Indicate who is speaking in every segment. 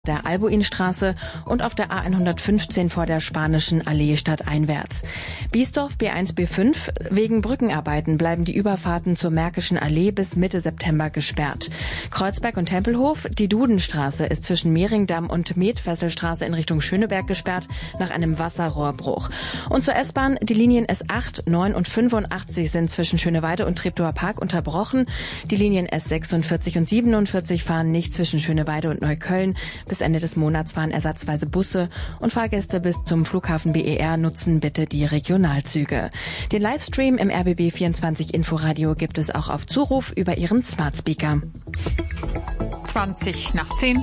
Speaker 1: der Albuinstraße und auf der A115 vor der Spanischen Allee stadteinwärts. Biesdorf B1, B5. Wegen Brückenarbeiten bleiben die Überfahrten zur Märkischen Allee bis Mitte September gesperrt. Kreuzberg und Tempelhof. Die Dudenstraße ist zwischen Mehringdamm und Metfesselstraße in Richtung Schöneberg gesperrt nach einem Wasserrohrbruch. Und zur S-Bahn. Die Linien S8, 9 und 85 sind zwischen Schöneweide und Treptower Park unterbrochen. Die Linien S46 und 47 fahren nicht zwischen Schöneweide und Neukölln. Bis Ende des Monats fahren ersatzweise Busse und Fahrgäste bis zum Flughafen BER nutzen bitte die Regionalzüge. Den Livestream im RBB 24 Inforadio gibt es auch auf Zuruf über Ihren Smart Speaker.
Speaker 2: 20 nach 10.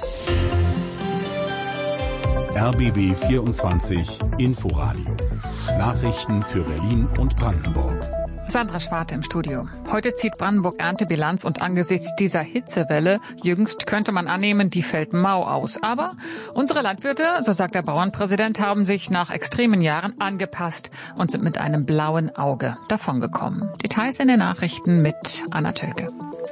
Speaker 3: RBB 24 Inforadio. Nachrichten für Berlin und Brandenburg.
Speaker 2: Sandra Schwarte im Studio. Heute zieht Brandenburg Erntebilanz und angesichts dieser Hitzewelle jüngst könnte man annehmen, die fällt mau aus. Aber unsere Landwirte, so sagt der Bauernpräsident, haben sich nach extremen Jahren angepasst und sind mit einem blauen Auge davongekommen. Details in den Nachrichten mit Anna Tölke.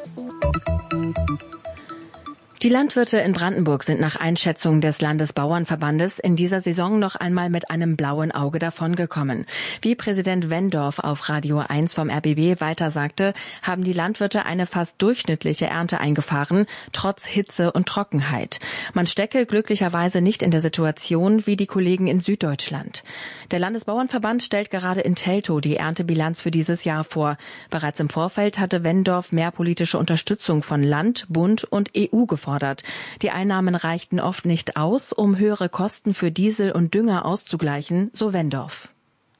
Speaker 1: Die Landwirte in Brandenburg sind nach Einschätzung des Landesbauernverbandes in dieser Saison noch einmal mit einem blauen Auge davongekommen. Wie Präsident Wendorf auf Radio 1 vom RBB weiter sagte, haben die Landwirte eine fast durchschnittliche Ernte eingefahren, trotz Hitze und Trockenheit. Man stecke glücklicherweise nicht in der Situation wie die Kollegen in Süddeutschland. Der Landesbauernverband stellt gerade in Teltow die Erntebilanz für dieses Jahr vor. Bereits im Vorfeld hatte Wendorf mehr politische Unterstützung von Land, Bund und EU gefordert. Die Einnahmen reichten oft nicht aus, um höhere Kosten für Diesel und Dünger auszugleichen, so Wendorf.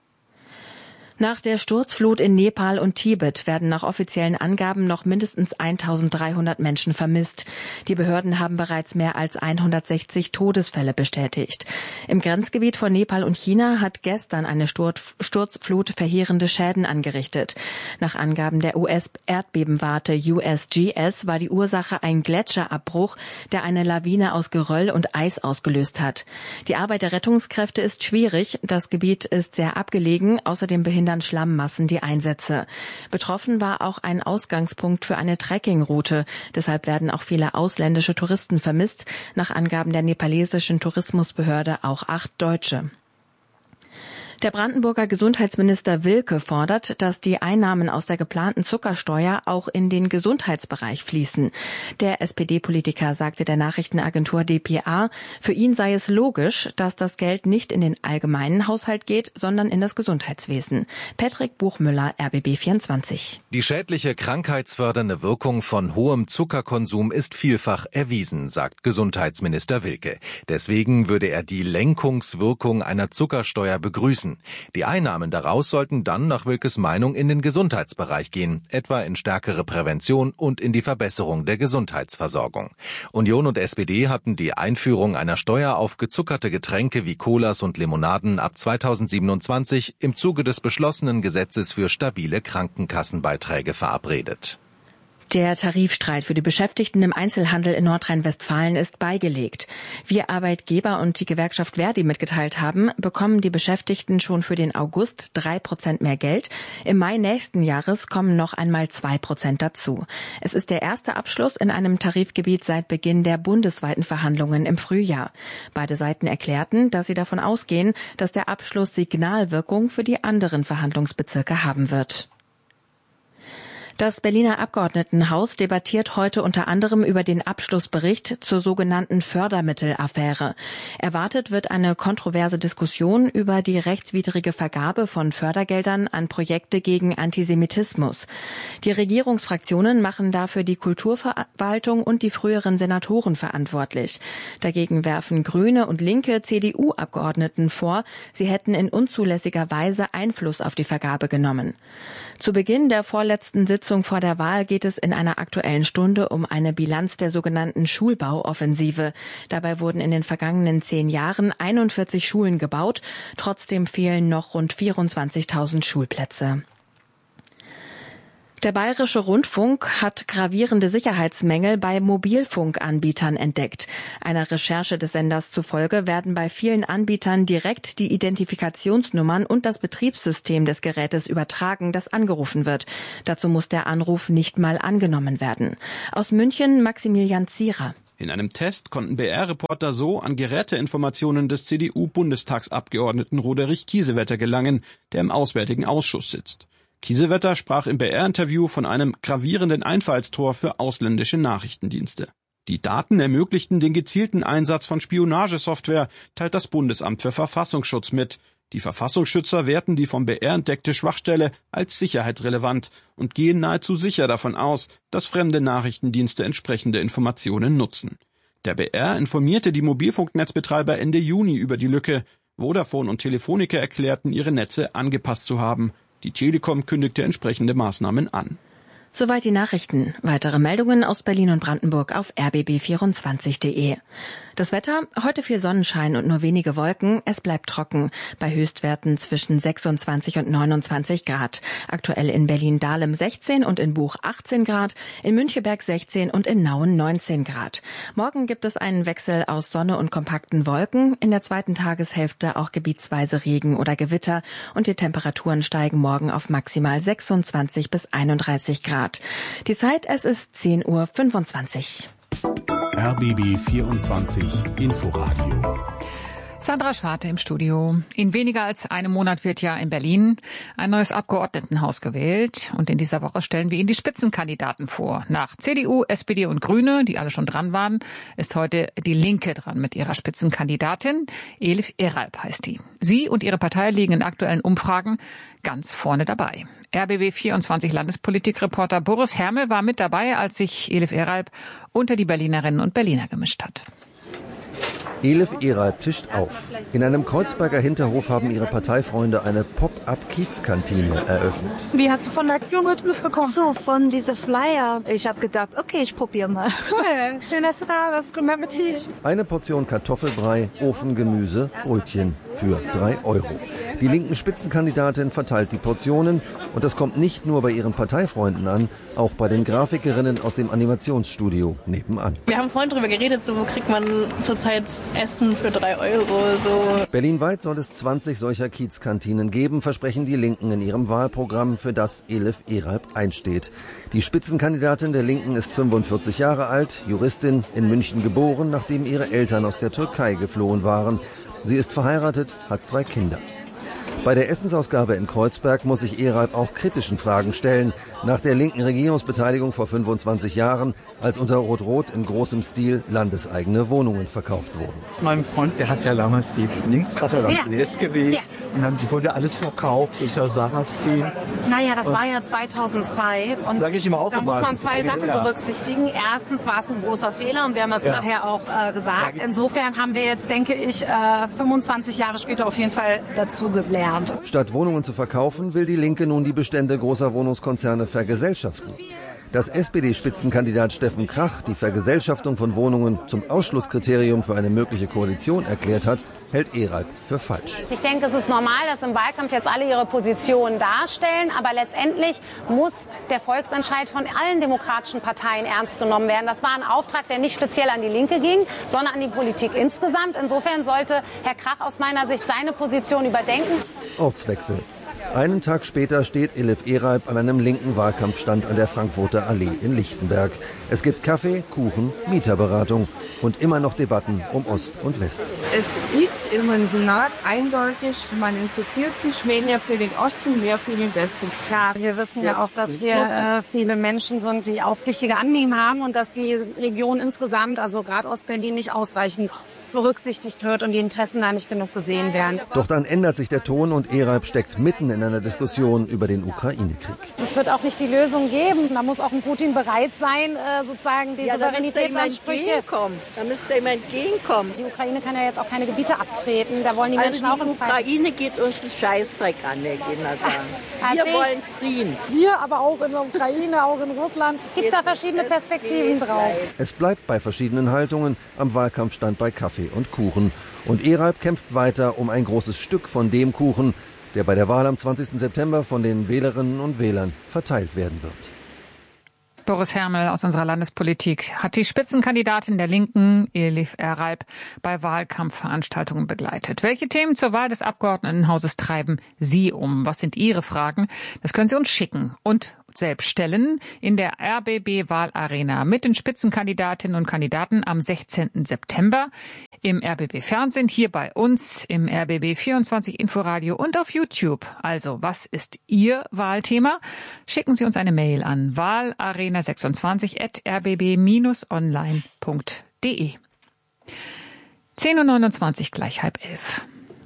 Speaker 1: Nach der Sturzflut in Nepal und Tibet werden nach offiziellen Angaben noch mindestens 1.300 Menschen vermisst. Die Behörden haben bereits mehr als 160 Todesfälle bestätigt. Im Grenzgebiet von Nepal und China hat gestern eine Sturzflut verheerende Schäden angerichtet. Nach Angaben der US-Erdbebenwarte USGS war die Ursache ein Gletscherabbruch, der eine Lawine aus Geröll und Eis ausgelöst hat. Die Arbeit der Rettungskräfte ist schwierig. Das Gebiet ist sehr abgelegen. Außerdem behindern Schlammmassen die Einsätze. Betroffen war auch ein Ausgangspunkt für eine Trekkingroute. Deshalb werden auch viele ausländische Touristen vermisst. Nach Angaben der nepalesischen Tourismusbehörde auch 8 Deutsche. Der Brandenburger Gesundheitsminister Wilke fordert, dass die Einnahmen aus der geplanten Zuckersteuer auch in den Gesundheitsbereich fließen. Der SPD-Politiker sagte der Nachrichtenagentur dpa, für ihn sei es logisch, dass das Geld nicht in den allgemeinen Haushalt geht, sondern in das Gesundheitswesen. Patrick Buchmüller, RBB 24.
Speaker 4: Die schädliche krankheitsfördernde Wirkung von hohem Zuckerkonsum ist vielfach erwiesen, sagt Gesundheitsminister Wilke. Deswegen würde er die Lenkungswirkung einer Zuckersteuer begrüßen. Die Einnahmen daraus sollten dann nach Wilkes Meinung in den Gesundheitsbereich gehen, etwa in stärkere Prävention und in die Verbesserung der Gesundheitsversorgung. Union und SPD hatten die Einführung einer Steuer auf gezuckerte Getränke wie Colas und Limonaden ab 2027 im Zuge des beschlossenen Gesetzes für stabile Krankenkassenbeiträge verabredet.
Speaker 1: Der Tarifstreit für die Beschäftigten im Einzelhandel in Nordrhein-Westfalen ist beigelegt. Wie Arbeitgeber und die Gewerkschaft Verdi mitgeteilt haben, bekommen die Beschäftigten schon für den August 3% mehr Geld. Im Mai nächsten Jahres kommen noch einmal 2% dazu. Es ist der erste Abschluss in einem Tarifgebiet seit Beginn der bundesweiten Verhandlungen im Frühjahr. Beide Seiten erklärten, dass sie davon ausgehen, dass der Abschluss Signalwirkung für die anderen Verhandlungsbezirke haben wird. Das Berliner Abgeordnetenhaus debattiert heute unter anderem über den Abschlussbericht zur sogenannten Fördermittelaffäre. Erwartet wird eine kontroverse Diskussion über die rechtswidrige Vergabe von Fördergeldern an Projekte gegen Antisemitismus. Die Regierungsfraktionen machen dafür die Kulturverwaltung und die früheren Senatoren verantwortlich. Dagegen werfen Grüne und linke CDU-Abgeordneten vor, sie hätten in unzulässiger Weise Einfluss auf die Vergabe genommen. Zu Beginn der vorletzten Sitzung vor der Wahl geht es in einer Aktuellen Stunde um eine Bilanz der sogenannten Schulbauoffensive. Dabei wurden in den vergangenen 10 Jahren 41 Schulen gebaut. Trotzdem fehlen noch rund 24.000 Schulplätze. Der Bayerische Rundfunk hat gravierende Sicherheitsmängel bei Mobilfunkanbietern entdeckt. Einer Recherche des Senders zufolge werden bei vielen Anbietern direkt die Identifikationsnummern und das Betriebssystem des Gerätes übertragen, das angerufen wird. Dazu muss der Anruf nicht mal angenommen werden. Aus München Maximilian Zierer.
Speaker 5: In einem Test konnten BR-Reporter so an Geräteinformationen des CDU-Bundestagsabgeordneten Roderich Kiesewetter gelangen, der im Auswärtigen Ausschuss sitzt. Kiesewetter sprach im BR-Interview von einem gravierenden Einfallstor für ausländische Nachrichtendienste. Die Daten ermöglichten den gezielten Einsatz von Spionagesoftware, teilt das Bundesamt für Verfassungsschutz mit. Die Verfassungsschützer werten die vom BR entdeckte Schwachstelle als sicherheitsrelevant und gehen nahezu sicher davon aus, dass fremde Nachrichtendienste entsprechende Informationen nutzen. Der BR informierte die Mobilfunknetzbetreiber Ende Juni über die Lücke. Vodafone und Telefonica erklärten, ihre Netze angepasst zu haben. Die Telekom kündigte entsprechende Maßnahmen an.
Speaker 1: Soweit die Nachrichten. Weitere Meldungen aus Berlin und Brandenburg auf rbb24.de. Das Wetter, heute viel Sonnenschein und nur wenige Wolken. Es bleibt trocken, bei Höchstwerten zwischen 26 und 29 Grad. Aktuell in Berlin-Dahlem 16 und in Buch 18 Grad, in Müncheberg 16 und in Nauen 19 Grad. Morgen gibt es einen Wechsel aus Sonne und kompakten Wolken. In der zweiten Tageshälfte auch gebietsweise Regen oder Gewitter. Und die Temperaturen steigen morgen auf maximal 26 bis 31 Grad. Die Zeit, es ist 10:25 Uhr.
Speaker 3: RBB 24 Inforadio.
Speaker 2: Sandra Schwarte im Studio. In weniger als einem Monat wird ja in Berlin ein neues Abgeordnetenhaus gewählt. Und in dieser Woche stellen wir Ihnen die Spitzenkandidaten vor. Nach CDU, SPD und Grüne, die alle schon dran waren, ist heute die Linke dran mit ihrer Spitzenkandidatin. Elif Eralp heißt die. Sie und ihre Partei liegen in aktuellen Umfragen ganz vorne dabei. RBB 24 Landespolitikreporter Boris Hermel war mit dabei, als sich Elif Eralp unter die Berlinerinnen und Berliner gemischt hat.
Speaker 6: Elif Eralp tischt auf. In einem Kreuzberger Hinterhof haben ihre Parteifreunde eine Pop-up-Kiezkantine eröffnet.
Speaker 7: Wie hast du von der Aktion mitbekommen? So, von diese Flyer. Ich habe gedacht, okay, ich probiere mal. Cool, schön, dass du da bist. Guten Appetit.
Speaker 6: Eine Portion Kartoffelbrei, Ofengemüse, Brötchen für 3 Euro. Die linken Spitzenkandidatin verteilt die Portionen und das kommt nicht nur bei ihren Parteifreunden an, auch bei den Grafikerinnen aus dem Animationsstudio nebenan.
Speaker 8: Wir haben vorhin darüber geredet, so wo kriegt man zurzeit Essen für 3 Euro. So.
Speaker 6: Berlinweit soll es 20 solcher Kiezkantinen geben, versprechen die Linken in ihrem Wahlprogramm, für das Elif Eralp einsteht. Die Spitzenkandidatin der Linken ist 45 Jahre alt, Juristin, in München geboren, nachdem ihre Eltern aus der Türkei geflohen waren. Sie ist verheiratet, hat 2 Kinder. Bei der Essensausgabe in Kreuzberg muss sich Eralp auch kritischen Fragen stellen. Nach der linken Regierungsbeteiligung vor 25 Jahren, als unter Rot-Rot in großem Stil landeseigene Wohnungen verkauft wurden.
Speaker 9: Mein Freund, der hat ja damals die Linkspartei gewählt. Und dann wurde alles verkauft unter Sarrazin.
Speaker 7: Naja, das war ja 2002. Und
Speaker 9: sag ich immer auch
Speaker 7: da muss man 2 Sachen berücksichtigen. Erstens war es ein großer Fehler und wir haben es nachher auch gesagt. Insofern haben wir jetzt, denke ich, 25 Jahre später auf jeden Fall dazu gelernt.
Speaker 6: Statt Wohnungen zu verkaufen, will die Linke nun die Bestände großer Wohnungskonzerne vergesellschaften. Dass SPD-Spitzenkandidat Steffen Krach die Vergesellschaftung von Wohnungen zum Ausschlusskriterium für eine mögliche Koalition erklärt hat, hält Eralp für falsch.
Speaker 10: Ich denke, es ist normal, dass im Wahlkampf jetzt alle ihre Positionen darstellen, aber letztendlich muss der Volksentscheid von allen demokratischen Parteien ernst genommen werden. Das war ein Auftrag, der nicht speziell an die Linke ging, sondern an die Politik insgesamt. Insofern sollte Herr Krach aus meiner Sicht seine Position überdenken.
Speaker 6: Ortswechsel. Einen Tag später steht Elif Eralp an einem linken Wahlkampfstand an der Frankfurter Allee in Lichtenberg. Es gibt Kaffee, Kuchen, Mieterberatung und immer noch Debatten um Ost und West.
Speaker 11: Es liegt im Senat eindeutig, man interessiert sich weniger für den Osten, mehr für den Westen.
Speaker 7: Ja, wir wissen ja auch, dass hier viele Menschen sind, die auch wichtige Anliegen haben und dass die Region insgesamt, also gerade Ostberlin, nicht ausreichend berücksichtigt wird und die Interessen da nicht genug gesehen werden.
Speaker 6: Doch dann ändert sich der Ton und Eralp steckt mitten in einer Diskussion über den Ukraine-Krieg.
Speaker 7: Es wird auch nicht die Lösung geben. Da muss auch ein Putin bereit sein, sozusagen die Souveränitätsansprüche.
Speaker 11: Da müsste ihm entgegenkommen.
Speaker 7: Die Ukraine kann ja jetzt auch keine Gebiete abtreten. Da wollen die Menschen auch
Speaker 11: die Ukraine geht uns einen Scheißdreck an, wir gehen da sagen. Wir wollen Frieden.
Speaker 7: Wir, aber auch in der Ukraine, auch in Russland. Es gibt da verschiedene Perspektiven drauf.
Speaker 6: Es bleibt bei verschiedenen Haltungen am Wahlkampfstand bei Kaffee und Kuchen. Und Eralp kämpft weiter um ein großes Stück von dem Kuchen, der bei der Wahl am 20. September von den Wählerinnen und Wählern verteilt werden wird.
Speaker 2: Boris Hermel aus unserer Landespolitik hat die Spitzenkandidatin der Linken, Elif Eralp, bei Wahlkampfveranstaltungen begleitet. Welche Themen zur Wahl des Abgeordnetenhauses treiben Sie um? Was sind Ihre Fragen? Das können Sie uns schicken. Und dort selbst stellen, in der RBB-Wahlarena mit den Spitzenkandidatinnen und Kandidaten am 16. September im RBB-Fernsehen, hier bei uns im RBB24 Inforadio und auf YouTube. Also, was ist Ihr Wahlthema? Schicken Sie uns eine Mail an wahlarena26@rbb-online.de. 10:29 Uhr, gleich 10:30.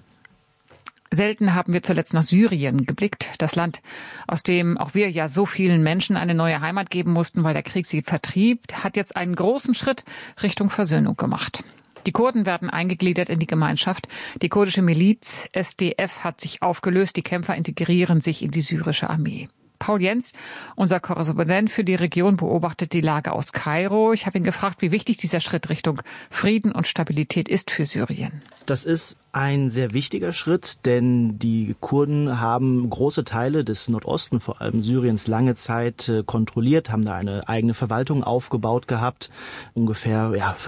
Speaker 2: Selten haben wir zuletzt nach Syrien geblickt. Das Land, aus dem auch wir ja so vielen Menschen eine neue Heimat geben mussten, weil der Krieg sie vertrieb, hat jetzt einen großen Schritt Richtung Versöhnung gemacht. Die Kurden werden eingegliedert in die Gemeinschaft. Die kurdische Miliz SDF hat sich aufgelöst. Die Kämpfer integrieren sich in die syrische Armee. Paul Jens, unser Korrespondent für die Region, beobachtet die Lage aus Kairo. Ich habe ihn gefragt, wie wichtig dieser Schritt Richtung Frieden und Stabilität ist für Syrien.
Speaker 12: Das ist ein sehr wichtiger Schritt, denn die Kurden haben große Teile des Nordosten, vor allem Syriens, lange Zeit kontrolliert, haben da eine eigene Verwaltung aufgebaut gehabt, ungefähr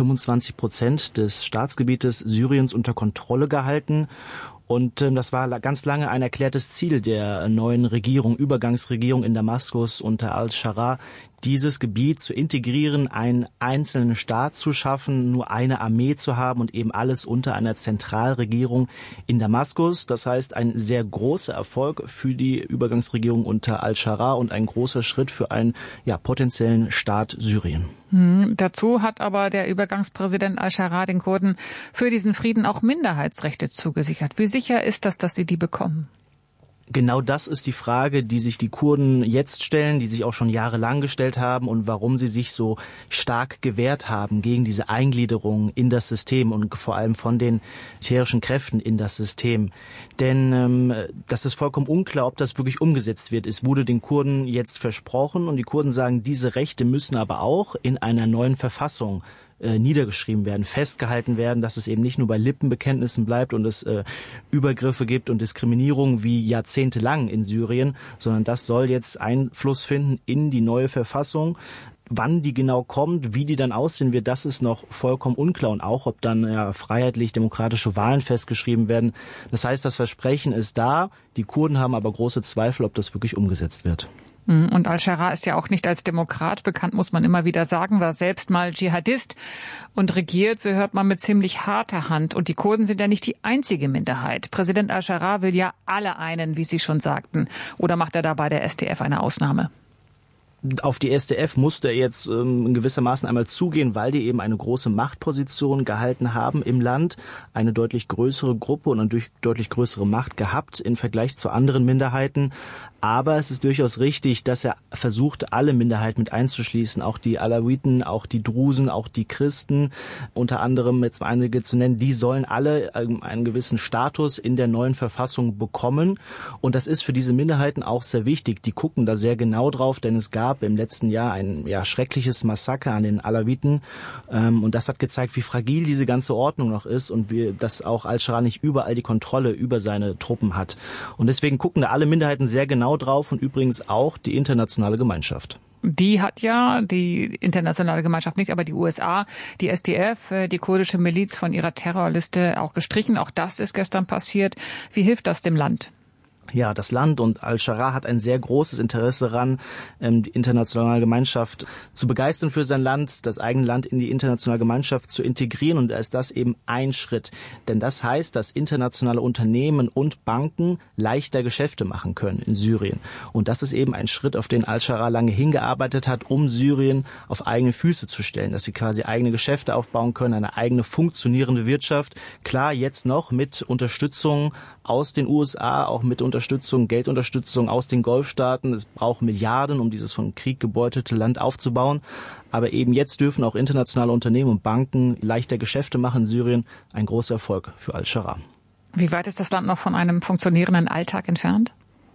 Speaker 12: 25% des Staatsgebietes Syriens unter Kontrolle gehalten. Und das war ganz lange ein erklärtes Ziel der neuen Regierung, Übergangsregierung in Damaskus unter al-Sharaa, dieses Gebiet zu integrieren, einen einzelnen Staat zu schaffen, nur eine Armee zu haben und eben alles unter einer Zentralregierung in Damaskus. Das heißt, ein sehr großer Erfolg für die Übergangsregierung unter al-Sharaa und ein großer Schritt für einen potenziellen Staat Syrien.
Speaker 2: Dazu hat aber der Übergangspräsident al-Sharaa den Kurden für diesen Frieden auch Minderheitsrechte zugesichert. Wie sicher ist das, dass sie die bekommen?
Speaker 12: Genau das ist die Frage, die sich die Kurden jetzt stellen, die sich auch schon jahrelang gestellt haben und warum sie sich so stark gewehrt haben gegen diese Eingliederung in das System und vor allem von den militärischen Kräften in das System. Denn das ist vollkommen unklar, ob das wirklich umgesetzt wird. Es wurde den Kurden jetzt versprochen und die Kurden sagen, diese Rechte müssen aber auch in einer neuen Verfassung niedergeschrieben werden, festgehalten werden, dass es eben nicht nur bei Lippenbekenntnissen bleibt und es Übergriffe gibt und Diskriminierung wie jahrzehntelang in Syrien, sondern das soll jetzt Einfluss finden in die neue Verfassung. Wann die genau kommt, wie die dann aussehen wird, das ist noch vollkommen unklar und auch, ob dann freiheitlich-demokratische Wahlen festgeschrieben werden. Das heißt, das Versprechen ist da, die Kurden haben aber große Zweifel, ob das wirklich umgesetzt wird.
Speaker 2: Und al-Sharaa ist ja auch nicht als Demokrat bekannt, muss man immer wieder sagen, war selbst mal Dschihadist und regiert, so hört man, mit ziemlich harter Hand. Und die Kurden sind ja nicht die einzige Minderheit. Präsident al-Sharaa will ja alle einen, wie Sie schon sagten. Oder macht er da bei der SDF eine Ausnahme?
Speaker 12: Auf die SDF musste er jetzt in gewissermaßen einmal zugehen, weil die eben eine große Machtposition gehalten haben im Land, eine deutlich größere Gruppe und eine deutlich größere Macht gehabt im Vergleich zu anderen Minderheiten. Aber es ist durchaus richtig, dass er versucht, alle Minderheiten mit einzuschließen, auch die Alawiten, auch die Drusen, auch die Christen, unter anderem jetzt einige zu nennen, die sollen alle einen gewissen Status in der neuen Verfassung bekommen. Und das ist für diese Minderheiten auch sehr wichtig. Die gucken da sehr genau drauf, denn es gab im letzten Jahr ein schreckliches Massaker an den Alawiten. Und das hat gezeigt, wie fragil diese ganze Ordnung noch ist und dass auch al-Sharaa nicht überall die Kontrolle über seine Truppen hat. Und deswegen gucken da alle Minderheiten sehr genau drauf und übrigens auch die internationale Gemeinschaft.
Speaker 2: Die hat ja, die internationale Gemeinschaft nicht, aber die USA, die SDF, die kurdische Miliz von ihrer Terrorliste auch gestrichen. Auch das ist gestern passiert. Wie hilft das dem Land?
Speaker 12: Ja, das Land und al-Sharaa hat ein sehr großes Interesse daran, die internationale Gemeinschaft zu begeistern für sein Land, das eigene Land in die internationale Gemeinschaft zu integrieren. Und da ist das eben ein Schritt. Denn das heißt, dass internationale Unternehmen und Banken leichter Geschäfte machen können in Syrien. Und das ist eben ein Schritt, auf den al-Sharaa lange hingearbeitet hat, um Syrien auf eigene Füße zu stellen, dass sie quasi eigene Geschäfte aufbauen können, eine eigene funktionierende Wirtschaft. Klar, jetzt noch mit Unterstützung aus den USA, auch mit Unterstützung, Geldunterstützung aus den Golfstaaten. Es braucht Milliarden, um dieses von Krieg gebeutelte Land aufzubauen. Aber eben jetzt dürfen auch internationale Unternehmen und Banken leichter Geschäfte machen in Syrien. Ein großer Erfolg für al-Sharaa.
Speaker 2: Wie weit ist das Land noch von einem funktionierenden Alltag entfernt?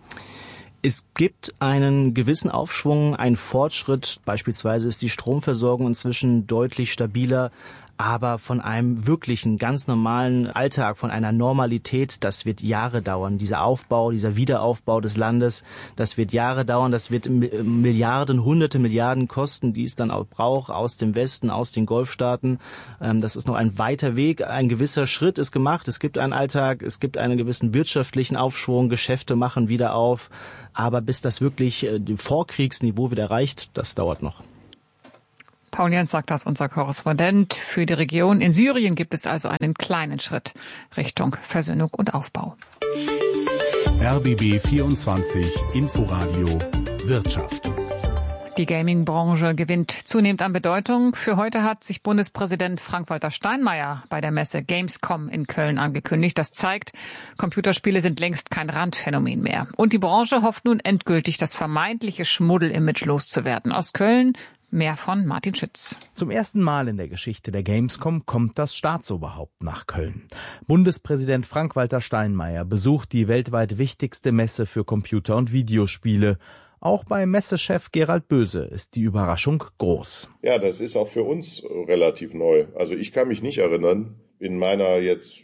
Speaker 12: Es gibt einen gewissen Aufschwung, einen Fortschritt. Beispielsweise ist die Stromversorgung inzwischen deutlich stabiler. Aber von einem wirklichen, ganz normalen Alltag, von einer Normalität, das wird Jahre dauern. Dieser Aufbau, dieser Wiederaufbau des Landes, das wird Jahre dauern. Das wird Milliarden, hunderte Milliarden kosten, die es dann auch braucht, aus dem Westen, aus den Golfstaaten. Das ist noch ein weiter Weg. Ein gewisser Schritt ist gemacht. Es gibt einen Alltag, es gibt einen gewissen wirtschaftlichen Aufschwung. Geschäfte machen wieder auf. Aber bis das wirklich Vorkriegsniveau wieder erreicht, das dauert noch.
Speaker 2: Paul Jens sagt das, unser Korrespondent für die Region. In Syrien gibt es also einen kleinen Schritt Richtung Versöhnung und Aufbau.
Speaker 3: RBB 24 Inforadio Wirtschaft.
Speaker 2: Die Gaming-Branche gewinnt zunehmend an Bedeutung. Für heute hat sich Bundespräsident Frank-Walter Steinmeier bei der Messe Gamescom in Köln angekündigt. Das zeigt, Computerspiele sind längst kein Randphänomen mehr. Und die Branche hofft nun endgültig, das vermeintliche Schmuddel-Image loszuwerden. Aus Köln mehr von Martin Schütz.
Speaker 13: Zum ersten Mal in der Geschichte der Gamescom kommt das Staatsoberhaupt nach Köln. Bundespräsident Frank-Walter Steinmeier besucht die weltweit wichtigste Messe für Computer- und Videospiele. Auch bei Messechef Gerald Böse ist die Überraschung groß.
Speaker 14: Ja, das ist auch für uns relativ neu. Also ich kann mich nicht erinnern, in meiner jetzt,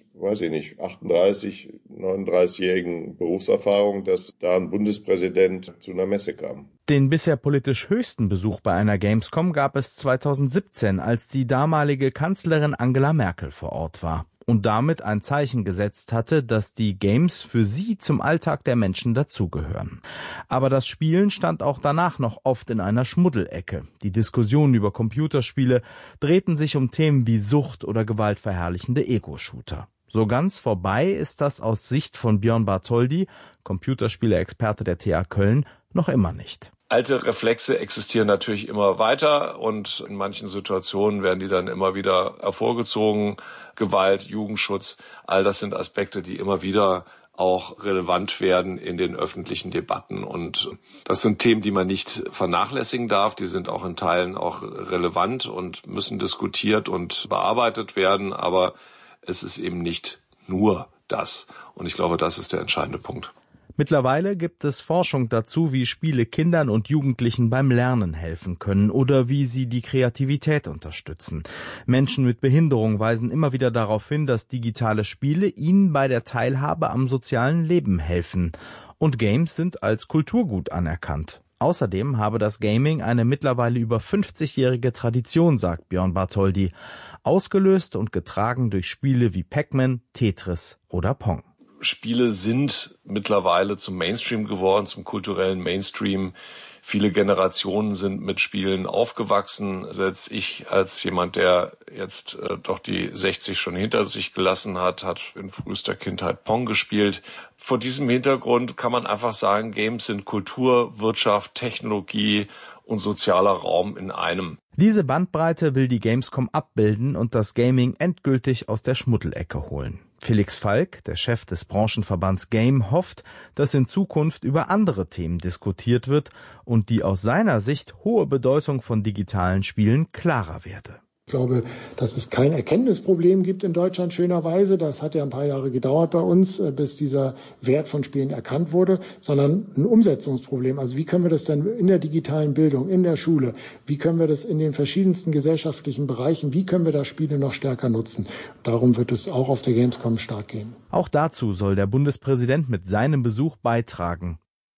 Speaker 14: 39-jährigen Berufserfahrung, dass da ein Bundespräsident zu einer Messe kam.
Speaker 13: Den bisher politisch höchsten Besuch bei einer Gamescom gab es 2017, als die damalige Kanzlerin Angela Merkel vor Ort war und damit ein Zeichen gesetzt hatte, dass die Games für sie zum Alltag der Menschen dazugehören. Aber das Spielen stand auch danach noch oft in einer Schmuddelecke. Die Diskussionen über Computerspiele drehten sich um Themen wie Sucht oder gewaltverherrlichende Ego-Shooter. So ganz vorbei ist das aus Sicht von Björn Bartholdy, Computerspiele-Experte der TH Köln, noch immer nicht.
Speaker 15: Alte Reflexe existieren natürlich immer weiter und in manchen Situationen werden die dann immer wieder hervorgezogen. Gewalt, Jugendschutz, all das sind Aspekte, die immer wieder auch relevant werden in den öffentlichen Debatten. Und das sind Themen, die man nicht vernachlässigen darf. Die sind auch in Teilen auch relevant und müssen diskutiert und bearbeitet werden. Aber es ist eben nicht nur das. Und ich glaube, das ist der entscheidende Punkt.
Speaker 13: Mittlerweile gibt es Forschung dazu, wie Spiele Kindern und Jugendlichen beim Lernen helfen können oder wie sie die Kreativität unterstützen. Menschen mit Behinderung weisen immer wieder darauf hin, dass digitale Spiele ihnen bei der Teilhabe am sozialen Leben helfen. Und Games sind als Kulturgut anerkannt. Außerdem habe das Gaming eine mittlerweile über 50-jährige Tradition, sagt Björn Bartholdy, ausgelöst und getragen durch Spiele wie Pac-Man, Tetris oder Pong.
Speaker 15: Spiele sind mittlerweile zum Mainstream geworden, zum kulturellen Mainstream. Viele Generationen sind mit Spielen aufgewachsen. Selbst ich als jemand, der jetzt doch die 60 schon hinter sich gelassen hat in frühester Kindheit Pong gespielt. Vor diesem Hintergrund kann man einfach sagen, Games sind Kultur, Wirtschaft, Technologie und sozialer Raum in einem.
Speaker 13: Diese Bandbreite will die Gamescom abbilden und das Gaming endgültig aus der Schmuddelecke holen. Felix Falk, der Chef des Branchenverbands Game, hofft, dass in Zukunft über andere Themen diskutiert wird und die aus seiner Sicht hohe Bedeutung von digitalen Spielen klarer werde.
Speaker 16: Ich glaube, dass es kein Erkenntnisproblem gibt in Deutschland, schönerweise. Das hat ja ein paar Jahre gedauert bei uns, bis dieser Wert von Spielen erkannt wurde, sondern ein Umsetzungsproblem. Also wie können wir das denn in der digitalen Bildung, in der Schule, wie können wir das in den verschiedensten gesellschaftlichen Bereichen, wie können wir da Spiele noch stärker nutzen? Darum wird es auch auf der Gamescom stark gehen.
Speaker 13: Auch dazu soll der Bundespräsident mit seinem Besuch beitragen.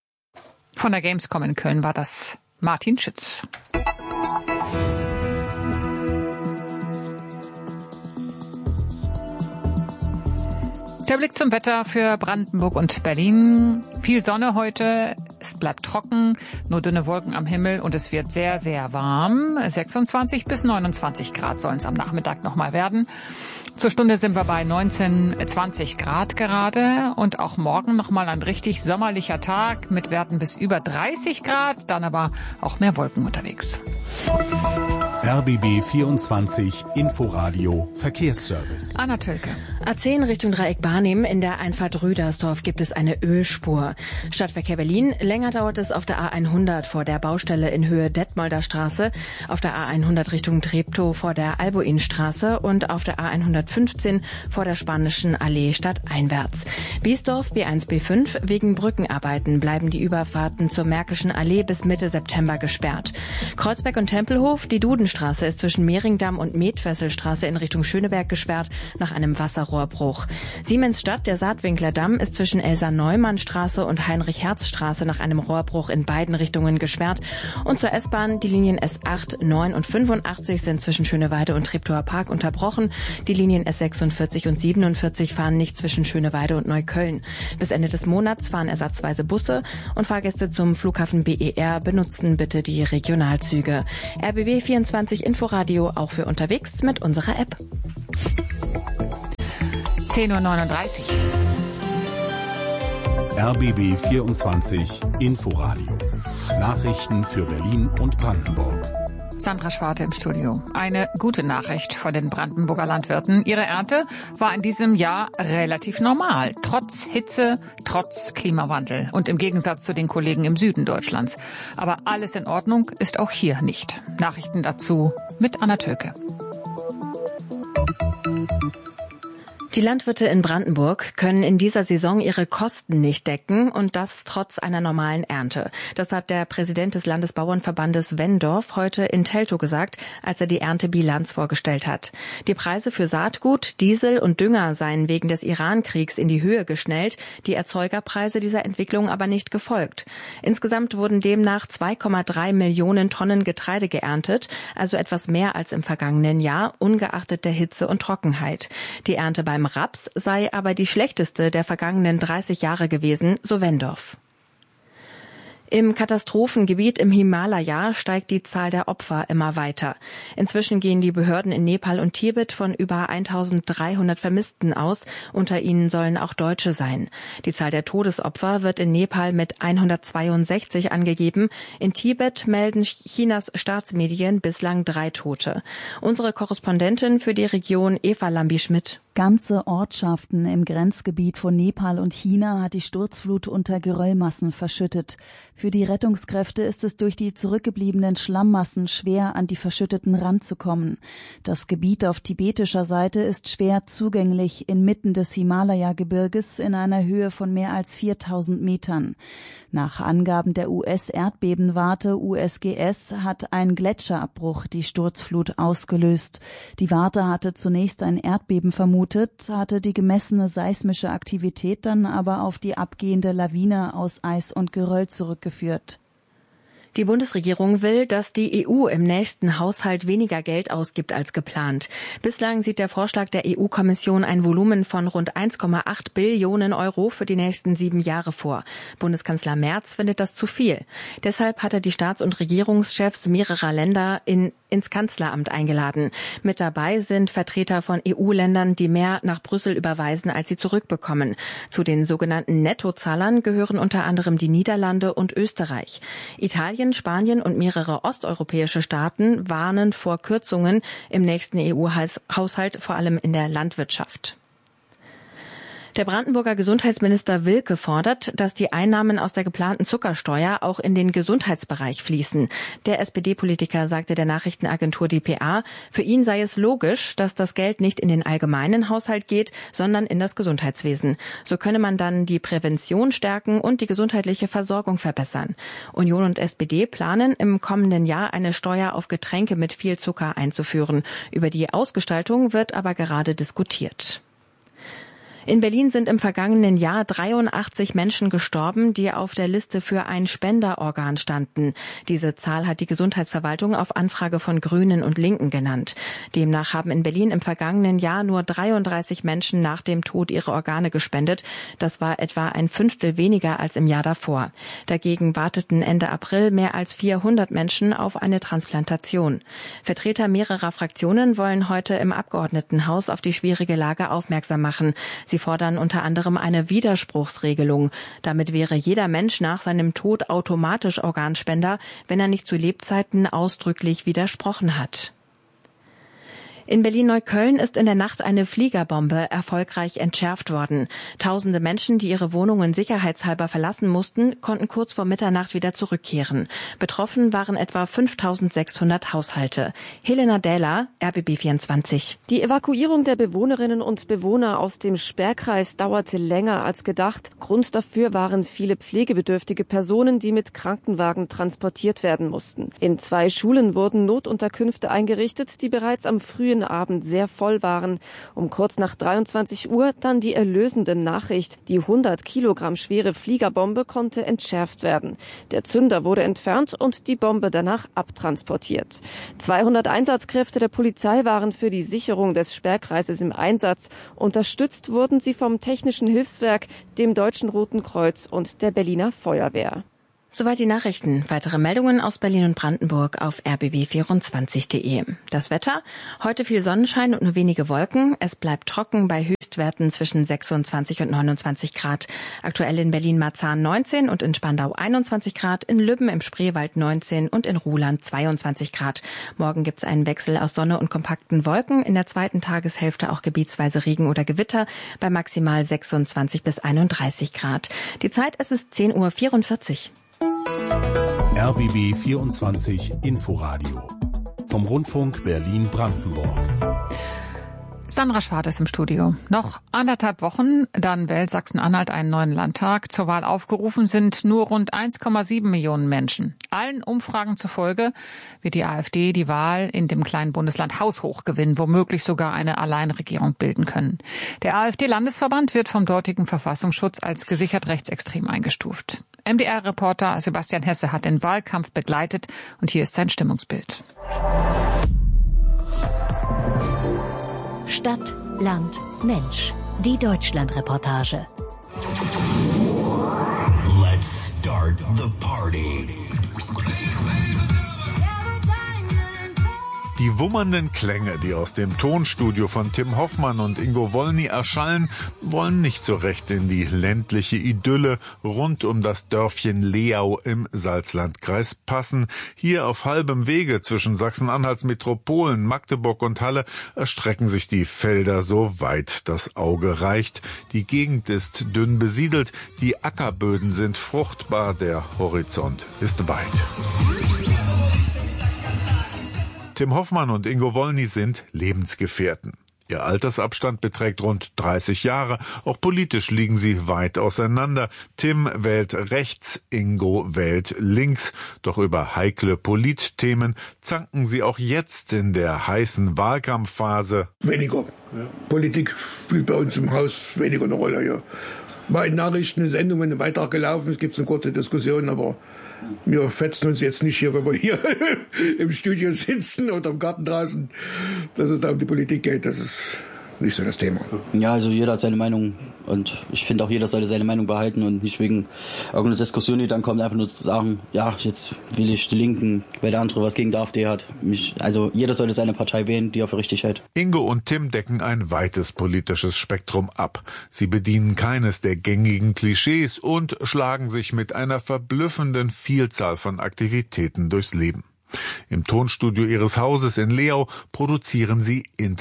Speaker 2: Von der Gamescom in Köln war das Martin Schütz. Der Blick zum Wetter für Brandenburg und Berlin. Viel Sonne heute, es bleibt trocken, nur dünne Wolken am Himmel und es wird sehr, sehr warm. 26 bis 29 Grad sollen es am Nachmittag nochmal werden. Zur Stunde sind wir bei 19, 20 Grad gerade und auch morgen nochmal ein richtig sommerlicher Tag mit Werten bis über 30 Grad, dann aber auch mehr Wolken unterwegs.
Speaker 3: RBB 24 Inforadio Verkehrsservice.
Speaker 2: Anna Tölke.
Speaker 1: A10 Richtung Dreieck Barnim. In der Einfahrt Rüdersdorf gibt es eine Ölspur. Stadtverkehr Berlin. Länger dauert es auf der A100 vor der Baustelle in Höhe Detmolder Straße, auf der A100 Richtung Treptow vor der Albuinstraße und auf der A115 vor der Spanischen Allee stadteinwärts. Biesdorf B1 B5. Wegen Brückenarbeiten bleiben die Überfahrten zur Märkischen Allee bis Mitte September gesperrt. Kreuzberg und Tempelhof. Die Dudenstraße Wiesenstraße ist zwischen Mehringdamm und Metwesselstraße in Richtung Schöneberg gesperrt nach einem Wasserrohrbruch. Siemensstadt, der Saatwinklerdamm, ist zwischen Elsa-Neumann-Straße und Heinrich-Herz-Straße nach einem Rohrbruch in beiden Richtungen gesperrt. Und zur S-Bahn, die Linien S8, 9 und 85 sind zwischen Schöneweide und Treptower Park unterbrochen. Die Linien S46 und 47 fahren nicht zwischen Schöneweide und Neukölln. Bis Ende des Monats fahren ersatzweise Busse und Fahrgäste zum Flughafen BER benutzen bitte die Regionalzüge. RBB 24 Inforadio auch für unterwegs mit unserer App.
Speaker 2: 10:39 Uhr.
Speaker 3: RBB 24 Inforadio. Nachrichten für Berlin und Brandenburg.
Speaker 2: Sandra Schwarte im Studio. Eine gute Nachricht von den Brandenburger Landwirten. Ihre Ernte war in diesem Jahr relativ normal. Trotz Hitze, trotz Klimawandel. Und im Gegensatz zu den Kollegen im Süden Deutschlands. Aber alles in Ordnung ist auch hier nicht. Nachrichten dazu mit Anna Töke.
Speaker 1: Die Landwirte in Brandenburg können in dieser Saison ihre Kosten nicht decken und das trotz einer normalen Ernte. Das hat der Präsident des Landesbauernverbandes Wendorf heute in Teltow gesagt, als er die Erntebilanz vorgestellt hat. Die Preise für Saatgut, Diesel und Dünger seien wegen des Iran-Kriegs in die Höhe geschnellt, die Erzeugerpreise dieser Entwicklung aber nicht gefolgt. Insgesamt wurden demnach 2,3 Millionen Tonnen Getreide geerntet, also etwas mehr als im vergangenen Jahr, ungeachtet der Hitze und Trockenheit. Die Ernte beim Raps sei aber die schlechteste der vergangenen 30 Jahre gewesen, so Wendorf. Im Katastrophengebiet im Himalaya steigt die Zahl der Opfer immer weiter. Inzwischen gehen die Behörden in Nepal und Tibet von über 1300 Vermissten aus. Unter ihnen sollen auch Deutsche sein. Die Zahl der Todesopfer wird in Nepal mit 162 angegeben. In Tibet melden Chinas Staatsmedien bislang 3 Tote. Unsere Korrespondentin für die Region Eva Lambi-Schmidt.
Speaker 17: Ganze Ortschaften im Grenzgebiet von Nepal und China hat die Sturzflut unter Geröllmassen verschüttet. Für die Rettungskräfte ist es durch die zurückgebliebenen Schlammmassen schwer, an die Verschütteten ranzukommen. Das Gebiet auf tibetischer Seite ist schwer zugänglich inmitten des Himalaya-Gebirges in einer Höhe von mehr als 4000 Metern. Nach Angaben der US-Erdbebenwarte USGS hat ein Gletscherabbruch die Sturzflut ausgelöst. Die Warte hatte zunächst ein Erdbeben vermutet, hatte die gemessene seismische Aktivität dann aber auf die abgehende Lawine aus Eis und Geröll zurückgeführt.
Speaker 1: Die Bundesregierung will, dass die EU im nächsten Haushalt weniger Geld ausgibt als geplant. Bislang sieht der Vorschlag der EU-Kommission ein Volumen von rund 1,8 Billionen Euro für die nächsten 7 Jahre vor. Bundeskanzler Merz findet das zu viel. Deshalb hat er die Staats- und Regierungschefs mehrerer Länder ins Kanzleramt eingeladen. Mit dabei sind Vertreter von EU-Ländern, die mehr nach Brüssel überweisen, als sie zurückbekommen. Zu den sogenannten Nettozahlern gehören unter anderem die Niederlande und Österreich. Italien, Spanien und mehrere osteuropäische Staaten warnen vor Kürzungen im nächsten EU-Haushalt, vor allem in der Landwirtschaft. Der Brandenburger Gesundheitsminister Wilke fordert, dass die Einnahmen aus der geplanten Zuckersteuer auch in den Gesundheitsbereich fließen. Der SPD-Politiker sagte der Nachrichtenagentur dpa, für ihn sei es logisch, dass das Geld nicht in den allgemeinen Haushalt geht, sondern in das Gesundheitswesen. So könne man dann die Prävention stärken und die gesundheitliche Versorgung verbessern. Union und SPD planen, im kommenden Jahr eine Steuer auf Getränke mit viel Zucker einzuführen. Über die Ausgestaltung wird aber gerade diskutiert. In Berlin sind im vergangenen Jahr 83 Menschen gestorben, die auf der Liste für ein Spenderorgan standen. Diese Zahl hat die Gesundheitsverwaltung auf Anfrage von Grünen und Linken genannt. Demnach haben in Berlin im vergangenen Jahr nur 33 Menschen nach dem Tod ihre Organe gespendet. Das war etwa ein Fünftel weniger als im Jahr davor. Dagegen warteten Ende April mehr als 400 Menschen auf eine Transplantation. Vertreter mehrerer Fraktionen wollen heute im Abgeordnetenhaus auf die schwierige Lage aufmerksam machen. Sie fordern unter anderem eine Widerspruchsregelung. Damit wäre jeder Mensch nach seinem Tod automatisch Organspender, wenn er nicht zu Lebzeiten ausdrücklich widersprochen hat. In Berlin-Neukölln ist in der Nacht eine Fliegerbombe erfolgreich entschärft worden. Tausende Menschen, die ihre Wohnungen sicherheitshalber verlassen mussten, konnten kurz vor Mitternacht wieder zurückkehren. Betroffen waren etwa 5.600 Haushalte. Helena Dähler, RBB 24.
Speaker 18: Die Evakuierung der Bewohnerinnen und Bewohner aus dem Sperrkreis dauerte länger als gedacht. Grund dafür waren viele pflegebedürftige Personen, die mit Krankenwagen transportiert werden mussten. In 2 Schulen wurden Notunterkünfte eingerichtet, die bereits am frühen Abend sehr voll waren. Um kurz nach 23 Uhr dann die erlösende Nachricht. Die 100 Kilogramm schwere Fliegerbombe konnte entschärft werden. Der Zünder wurde entfernt und die Bombe danach abtransportiert. 200 Einsatzkräfte der Polizei waren für die Sicherung des Sperrkreises im Einsatz. Unterstützt wurden sie vom Technischen Hilfswerk, dem Deutschen Roten Kreuz und der Berliner Feuerwehr.
Speaker 1: Soweit die Nachrichten. Weitere Meldungen aus Berlin und Brandenburg auf rbb24.de. Das Wetter? Heute viel Sonnenschein und nur wenige Wolken. Es bleibt trocken bei Höchstwerten zwischen 26 und 29 Grad. Aktuell in Berlin-Marzahn 19 und in Spandau 21 Grad, in Lübben im Spreewald 19 und in Ruhland 22 Grad. Morgen gibt es einen Wechsel aus Sonne und kompakten Wolken. In der zweiten Tageshälfte auch gebietsweise Regen oder Gewitter bei maximal 26 bis 31 Grad. Die Zeit, es ist 10.44 Uhr.
Speaker 3: RBB 24 Inforadio vom Rundfunk Berlin-Brandenburg.
Speaker 2: Sandra Schwarz ist im Studio. Noch 1,5 Wochen, dann wählt Sachsen-Anhalt einen neuen Landtag. Zur Wahl aufgerufen sind nur rund 1,7 Millionen Menschen. Allen Umfragen zufolge wird die AfD die Wahl in dem kleinen Bundesland haushoch gewinnen, womöglich sogar eine Alleinregierung bilden können. Der AfD-Landesverband wird vom dortigen Verfassungsschutz als gesichert rechtsextrem eingestuft. MDR-Reporter Sebastian Hesse hat den Wahlkampf begleitet und hier ist sein Stimmungsbild.
Speaker 19: Stadt, Land, Mensch. Die Deutschland-Reportage.
Speaker 20: Let's start the party. Die wummernden Klänge, die aus dem Tonstudio von Tim Hoffmann und Ingo Wolny erschallen, wollen nicht so recht in die ländliche Idylle rund um das Dörfchen Leau im Salzlandkreis passen. Hier auf halbem Wege zwischen Sachsen-Anhalts Metropolen Magdeburg und Halle erstrecken sich die Felder so weit das Auge reicht. Die Gegend ist dünn besiedelt, die Ackerböden sind fruchtbar, der Horizont ist weit. Tim Hoffmann und Ingo Wolny sind Lebensgefährten. Ihr Altersabstand beträgt rund 30 Jahre. Auch politisch liegen sie weit auseinander. Tim wählt rechts, Ingo wählt links. Doch über heikle Politthemen zanken sie auch jetzt in der heißen Wahlkampfphase.
Speaker 21: Weniger. Ja. Politik spielt bei uns im Haus weniger eine Rolle. Ja. Mal in Nachrichten, eine Sendung, wenn ein Beitrag gelaufen ist, gibt es eine kurze Diskussion, aber wir fetzen uns jetzt nicht hier, wenn wir hier im Studio sitzen oder im Garten draußen, dass es da um die Politik geht. Das ist nicht so das Thema.
Speaker 22: Ja, also jeder hat seine Meinung und ich finde auch, jeder sollte seine Meinung behalten und nicht wegen irgendeiner Diskussion, die dann kommt, einfach nur zu sagen, ja, jetzt will ich die Linken, weil der andere was gegen die AfD hat. Also jeder sollte seine Partei wählen, die er für richtig hält.
Speaker 20: Ingo und Tim decken ein weites politisches Spektrum ab. Sie bedienen keines der gängigen Klischees und schlagen sich mit einer verblüffenden Vielzahl von Aktivitäten durchs Leben. Im Tonstudio ihres Hauses in Leau produzieren sie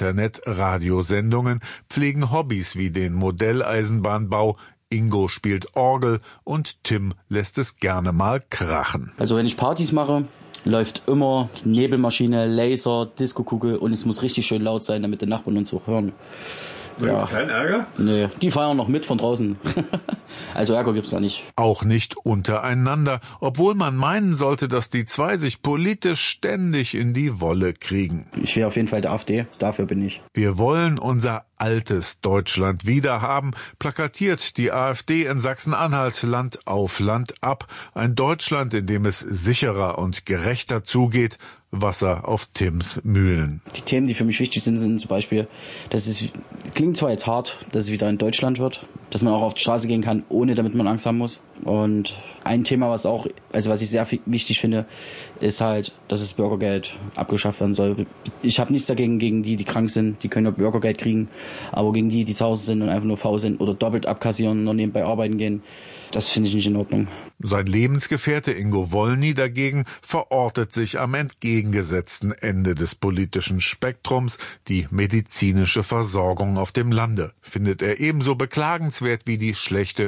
Speaker 20: Internet-Radiosendungen, pflegen Hobbys wie den Modelleisenbahnbau. Ingo spielt Orgel und Tim lässt es gerne mal krachen.
Speaker 22: Also wenn ich Partys mache, läuft immer Nebelmaschine, Laser, Diskokugel und es muss richtig schön laut sein, damit die Nachbarn uns auch hören.
Speaker 20: Ja. Gibt's keinen Ärger?
Speaker 22: Nee, die feiern noch mit von draußen. Also Ärger gibt's da nicht.
Speaker 20: Auch nicht untereinander, obwohl man meinen sollte, dass die zwei sich politisch ständig in die Wolle kriegen.
Speaker 22: Ich wäre auf jeden Fall der AfD, dafür bin ich.
Speaker 20: Wir wollen unser altes Deutschland wiederhaben, plakatiert die AfD in Sachsen-Anhalt Land auf Land ab. Ein Deutschland, in dem es sicherer und gerechter zugeht. Wasser auf Tims Mühlen.
Speaker 22: Die Themen, die für mich wichtig sind, sind zum Beispiel, dass es klingt zwar jetzt hart, dass es wieder in Deutschland wird, dass man auch auf die Straße gehen kann, ohne damit man Angst haben muss. Und ein Thema, was ich sehr wichtig finde, ist halt, dass das Bürgergeld abgeschafft werden soll. Ich habe nichts dagegen, gegen die krank sind, die können ja Bürgergeld kriegen, aber gegen die zu Hause sind und einfach nur faul sind oder doppelt abkassieren und nebenbei arbeiten gehen, Das finde ich nicht in Ordnung.
Speaker 20: Sein Lebensgefährte Ingo Wolny dagegen verortet sich am entgegengesetzten Ende des politischen Spektrums. Die medizinische Versorgung auf dem Lande findet er ebenso beklagenswert wie die schlechte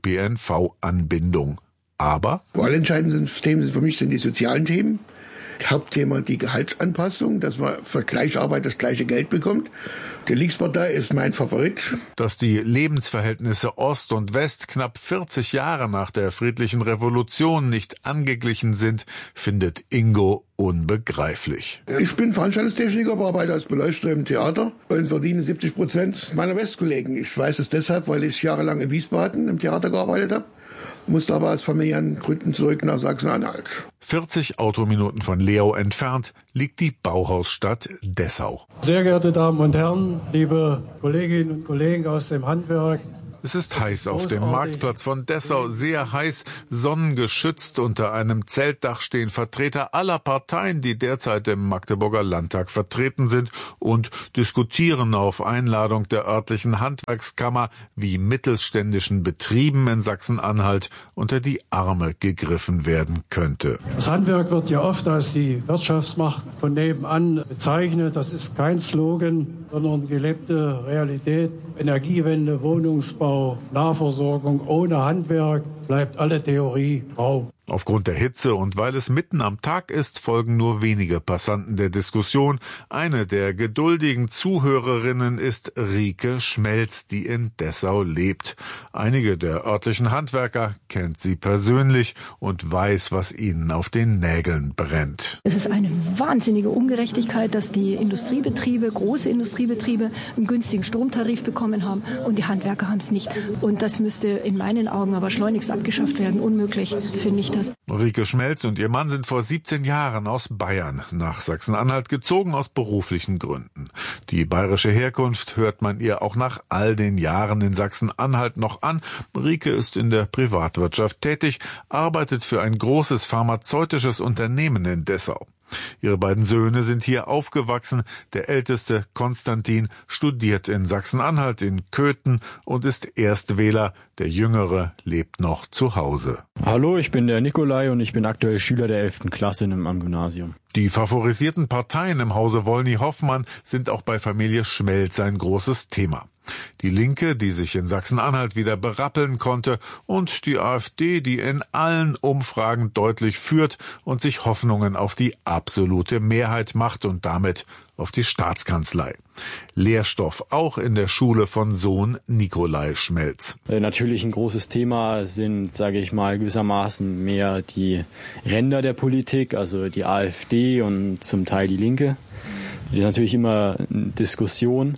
Speaker 20: ÖPNV-Anbindung. Aber
Speaker 21: allentscheidende Themen sind für mich die sozialen Themen. Hauptthema die Gehaltsanpassung, dass man für gleiche Arbeit das gleiche Geld bekommt. Die Linkspartei ist mein Favorit.
Speaker 20: Dass die Lebensverhältnisse Ost und West knapp 40 Jahre nach der friedlichen Revolution nicht angeglichen sind, findet Ingo unbegreiflich.
Speaker 21: Ich bin Veranstaltungstechniker, arbeite als Beleuchter im Theater und verdiene 70% meiner Westkollegen. Ich weiß es deshalb, weil ich jahrelang in Wiesbaden im Theater gearbeitet habe. Musste aber aus familiären Gründen zurück nach Sachsen-Anhalt.
Speaker 20: 40 Autominuten von Leau entfernt liegt die Bauhausstadt Dessau.
Speaker 4: Sehr geehrte Damen und Herren, liebe Kolleginnen und Kollegen aus dem Handwerk.
Speaker 20: Es ist heiß auf dem Marktplatz von Dessau, sehr heiß, sonnengeschützt. Unter einem Zeltdach stehen Vertreter aller Parteien, die derzeit im Magdeburger Landtag vertreten sind und diskutieren auf Einladung der örtlichen Handwerkskammer, wie mittelständischen Betrieben in Sachsen-Anhalt unter die Arme gegriffen werden könnte.
Speaker 4: Das Handwerk wird ja oft als die Wirtschaftsmacht von nebenan bezeichnet. Das ist kein Slogan, sondern gelebte Realität. Energiewende, Wohnungsbau, Nahversorgung. Ohne Handwerk bleibt alle Theorie Traum.
Speaker 20: Aufgrund der Hitze und weil es mitten am Tag ist, folgen nur wenige Passanten der Diskussion. Eine der geduldigen Zuhörerinnen ist Rike Schmelz, die in Dessau lebt. Einige der örtlichen Handwerker kennt sie persönlich und weiß, was ihnen auf den Nägeln brennt.
Speaker 5: Es ist eine wahnsinnige Ungerechtigkeit, dass die Industriebetriebe, große Industriebetriebe, einen günstigen Stromtarif bekommen haben und die Handwerker haben es nicht. Und das müsste in meinen Augen aber schleunigst abgeschafft werden. Unmöglich, finde ich.
Speaker 20: Rike Schmelz und ihr Mann sind vor 17 Jahren aus Bayern nach Sachsen-Anhalt gezogen, aus beruflichen Gründen. Die bayerische Herkunft hört man ihr auch nach all den Jahren in Sachsen-Anhalt noch an. Rike ist in der Privatwirtschaft tätig, arbeitet für ein großes pharmazeutisches Unternehmen in Dessau. Ihre beiden Söhne sind hier aufgewachsen. Der älteste, Konstantin, studiert in Sachsen-Anhalt in Köthen und ist Erstwähler. Der jüngere lebt noch zu Hause.
Speaker 23: Hallo, ich bin der Nikolai und ich bin aktuell Schüler der 11. Klasse am Gymnasium.
Speaker 20: Die favorisierten Parteien im Hause Wolny-Hoffmann sind auch bei Familie Schmelz ein großes Thema. Die Linke, die sich in Sachsen-Anhalt wieder berappeln konnte, und die AfD, die in allen Umfragen deutlich führt und sich Hoffnungen auf die absolute Mehrheit macht und damit auf die Staatskanzlei. Lehrstoff auch in der Schule von Sohn Nikolai Schmelz.
Speaker 23: Natürlich ein großes Thema sind, sage ich mal, gewissermaßen mehr die Ränder der Politik, also die AfD und zum Teil die Linke. Die ist natürlich immer eine Diskussion.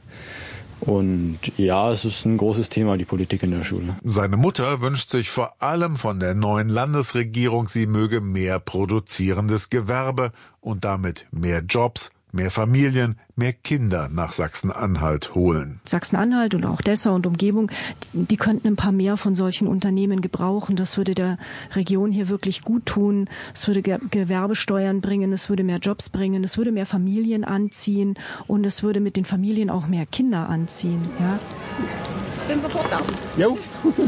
Speaker 23: Und ja, es ist ein großes Thema, die Politik in der Schule.
Speaker 20: Seine Mutter wünscht sich vor allem von der neuen Landesregierung, sie möge mehr produzierendes Gewerbe und damit mehr Jobs, mehr Familien, mehr Kinder nach Sachsen-Anhalt holen.
Speaker 5: Sachsen-Anhalt und auch Dessau und Umgebung, die könnten ein paar mehr von solchen Unternehmen gebrauchen. Das würde der Region hier wirklich gut tun. Es würde Gewerbesteuern bringen, es würde mehr Jobs bringen, es würde mehr Familien anziehen und es würde mit den Familien auch mehr Kinder anziehen. Ja?
Speaker 10: Ich bin sofort da.
Speaker 20: Jo.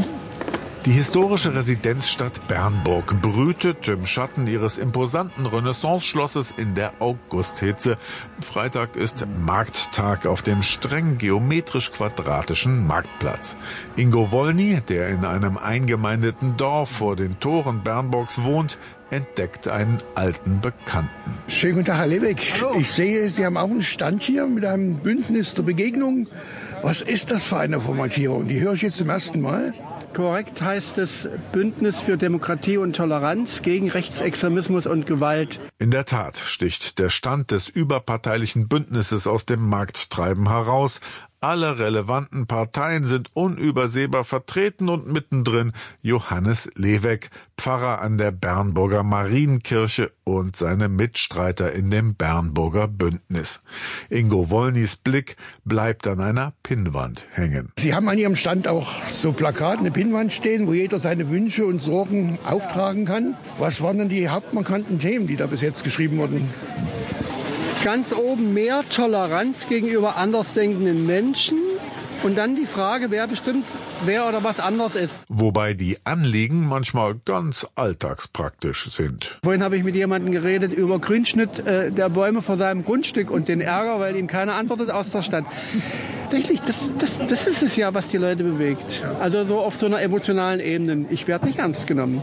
Speaker 20: Die historische Residenzstadt Bernburg brütet im Schatten ihres imposanten Renaissance-Schlosses in der Augusthitze. Freitag ist Markttag auf dem streng geometrisch-quadratischen Marktplatz. Ingo Wolny, der in einem eingemeindeten Dorf vor den Toren Bernburgs wohnt, entdeckt einen alten Bekannten.
Speaker 21: Schönen guten Tag, Herr Lebeck. Hallo. Ich sehe, Sie haben auch einen Stand hier mit einem Bündnis der Begegnung. Was ist das für eine Formatierung? Die höre ich jetzt zum ersten Mal.
Speaker 24: Korrekt heißt es Bündnis für Demokratie und Toleranz gegen Rechtsextremismus und Gewalt.
Speaker 20: In der Tat sticht der Stand des überparteilichen Bündnisses aus dem Markttreiben heraus. Alle relevanten Parteien sind unübersehbar vertreten und mittendrin Johannes Leweck, Pfarrer an der Bernburger Marienkirche und seine Mitstreiter in dem Bernburger Bündnis. Ingo Wolnys Blick bleibt an einer Pinnwand hängen.
Speaker 21: Sie haben an Ihrem Stand auch so Plakate, eine Pinnwand stehen, wo jeder seine Wünsche und Sorgen auftragen kann. Was waren denn die hauptmarkanten Themen, die da bis jetzt geschrieben wurden?
Speaker 24: Ganz oben mehr Toleranz gegenüber andersdenkenden Menschen, Und dann die Frage, wer bestimmt, wer oder was anders ist.
Speaker 20: Wobei die Anliegen manchmal ganz alltagspraktisch sind.
Speaker 24: Vorhin habe ich mit jemandem geredet über Grünschnitt der Bäume vor seinem Grundstück und den Ärger, weil ihm keiner antwortet aus der Stadt. Tatsächlich, das ist es ja, was die Leute bewegt. Also so auf so einer emotionalen Ebene. Ich werde nicht ernst genommen.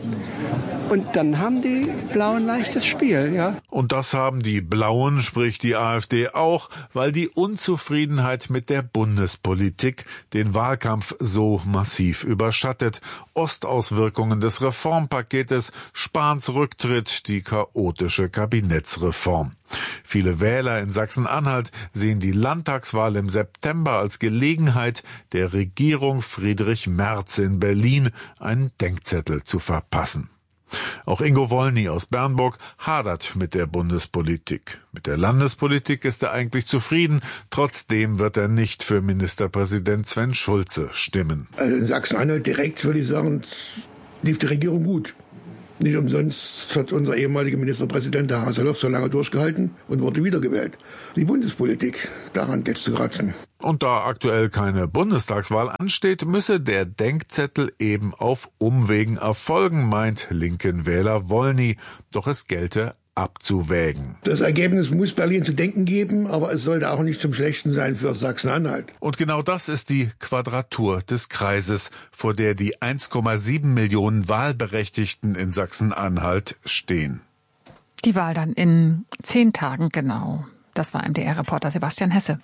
Speaker 24: Und dann haben die Blauen leichtes Spiel, ja.
Speaker 20: Und das haben die Blauen, sprich die AfD auch, weil die Unzufriedenheit mit der Bundespolitik den Wahlkampf so massiv überschattet. Ostauswirkungen des Reformpaketes, Spahns Rücktritt, die chaotische Kabinettsreform. Viele Wähler in Sachsen-Anhalt sehen die Landtagswahl im September als Gelegenheit, der Regierung Friedrich Merz in Berlin einen Denkzettel zu verpassen. Auch Ingo Wollny aus Bernburg hadert mit der Bundespolitik. Mit der Landespolitik ist er eigentlich zufrieden. Trotzdem wird er nicht für Ministerpräsident Sven Schulze stimmen.
Speaker 21: Also in Sachsen-Anhalt direkt würde ich sagen, lief die Regierung gut. Nicht umsonst hat unser ehemaliger Ministerpräsident, der Haseloff, so lange durchgehalten und wurde wiedergewählt. Die Bundespolitik, daran geht's zu kratzen.
Speaker 20: Und da aktuell keine Bundestagswahl ansteht, müsse der Denkzettel eben auf Umwegen erfolgen, meint linken Wähler Wollny. Doch es gelte abzuwägen.
Speaker 21: Das Ergebnis muss Berlin zu denken geben, aber es sollte auch nicht zum Schlechten sein für Sachsen-Anhalt.
Speaker 20: Und genau das ist die Quadratur des Kreises, vor der die 1,7 Millionen Wahlberechtigten in Sachsen-Anhalt stehen.
Speaker 2: Die Wahl dann in 10 Tagen genau. Das war MDR-Reporter Sebastian Hesse.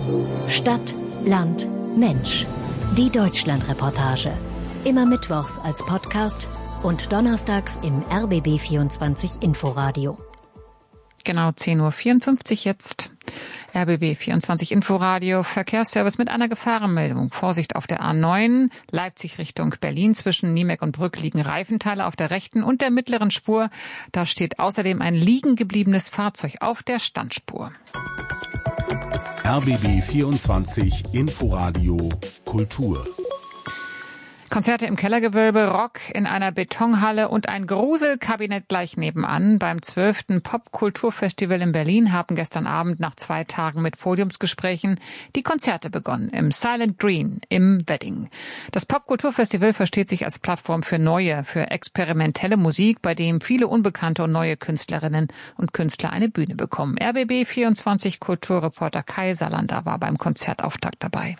Speaker 19: Stadt, Land, Mensch. Die Deutschland-Reportage. Immer mittwochs als Podcast und donnerstags im RBB 24 Inforadio.
Speaker 2: Genau 10.54 Uhr jetzt. RBB 24 Inforadio, Verkehrsservice mit einer Gefahrenmeldung. Vorsicht auf der A9, Leipzig Richtung Berlin. Zwischen Niemek und Brück liegen Reifenteile auf der rechten und der mittleren Spur. Da steht außerdem ein liegen gebliebenes Fahrzeug auf der Standspur.
Speaker 3: RBB 24 Inforadio Kultur.
Speaker 2: Konzerte im Kellergewölbe, Rock in einer Betonhalle und ein Gruselkabinett gleich nebenan. Beim 12. Popkulturfestival in Berlin haben gestern Abend nach 2 Tagen mit Podiumsgesprächen die Konzerte begonnen im Silent Green im Wedding. Das Popkulturfestival versteht sich als Plattform für neue, für experimentelle Musik, bei dem viele unbekannte und neue Künstlerinnen und Künstler eine Bühne bekommen. RBB 24 Kulturreporter Kai Salander war beim Konzertauftakt dabei.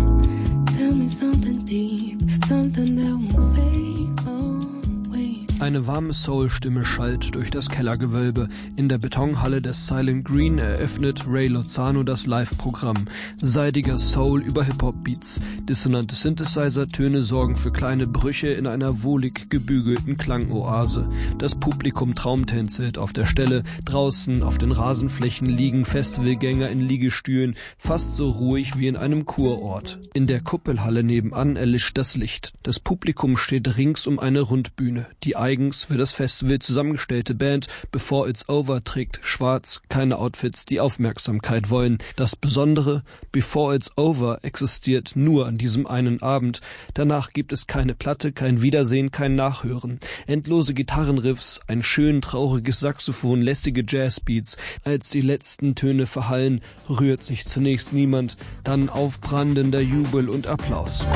Speaker 7: Eine warme Soul-Stimme schallt durch das Kellergewölbe. In der Betonhalle des Silent Green eröffnet Ray Lozano das Live-Programm. Seidiger Soul über Hip-Hop-Beats. Dissonante Synthesizer-Töne sorgen für kleine Brüche in einer wohlig gebügelten Klangoase. Das Publikum traumtänzelt auf der Stelle. Draußen auf den Rasenflächen liegen Festivalgänger in Liegestühlen, fast so ruhig wie in einem Kurort. In der Kuppelhalle nebenan erlischt das Licht. Das Publikum steht rings um eine Rundbühne. Die eigens für das Festival zusammengestellte Band Before It's Over trägt schwarz, keine Outfits, die Aufmerksamkeit wollen. Das Besondere, Before It's Over existiert nur an diesem einen Abend. Danach gibt es keine Platte, kein Wiedersehen, kein Nachhören. Endlose Gitarrenriffs, ein schön trauriges Saxophon, lästige Jazzbeats. Als die letzten Töne verhallen, rührt sich zunächst niemand, dann aufbrandender Jubel und Applaus.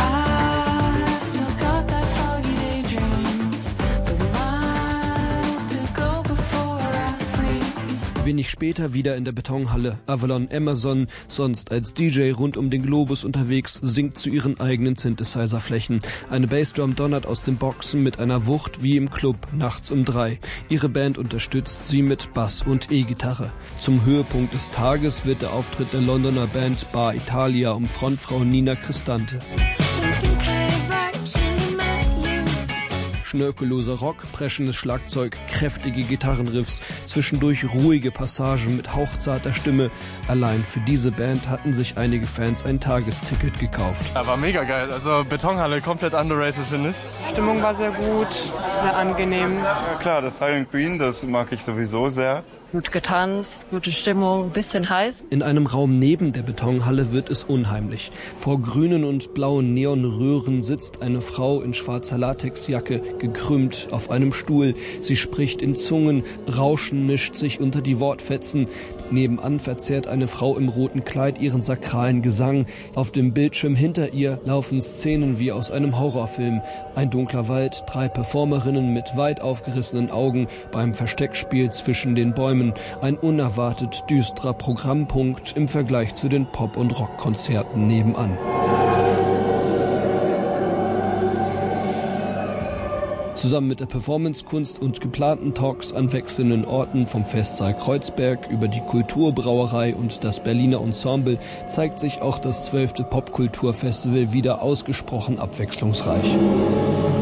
Speaker 7: Wenig später wieder in der Betonhalle. Avalon Emerson, sonst als DJ rund um den Globus unterwegs, singt zu ihren eigenen Synthesizer-Flächen. Eine Bassdrum donnert aus den Boxen mit einer Wucht wie im Club nachts um 3. Ihre Band unterstützt sie mit Bass und E-Gitarre. Zum Höhepunkt des Tages wird der Auftritt der Londoner Band Bar Italia um Frontfrau Nina Cristante. Schnörkelloser Rock, preschendes Schlagzeug, kräftige Gitarrenriffs, zwischendurch ruhige Passagen mit hauchzarter Stimme. Allein für diese Band hatten sich einige Fans ein Tagesticket gekauft.
Speaker 8: Ja, war mega geil. Also Betonhalle, komplett underrated, finde ich.
Speaker 9: Stimmung war sehr gut, sehr angenehm.
Speaker 8: Ja klar, das Silent Green, das mag ich sowieso sehr.
Speaker 9: Gut getanzt, gute Stimmung, bisschen heiß.
Speaker 7: In einem Raum neben der Betonhalle wird es unheimlich. Vor grünen und blauen Neonröhren sitzt eine Frau in schwarzer Latexjacke, gekrümmt auf einem Stuhl. Sie spricht in Zungen, Rauschen mischt sich unter die Wortfetzen. Nebenan verzerrt eine Frau im roten Kleid ihren sakralen Gesang. Auf dem Bildschirm hinter ihr laufen Szenen wie aus einem Horrorfilm. Ein dunkler Wald, 3 Performerinnen mit weit aufgerissenen Augen beim Versteckspiel zwischen den Bäumen. Ein unerwartet düsterer Programmpunkt im Vergleich zu den Pop- und Rockkonzerten nebenan. Zusammen mit der Performancekunst und geplanten Talks an wechselnden Orten vom Festsaal Kreuzberg über die Kulturbrauerei und das Berliner Ensemble zeigt sich auch das 12. Popkulturfestival wieder ausgesprochen abwechslungsreich.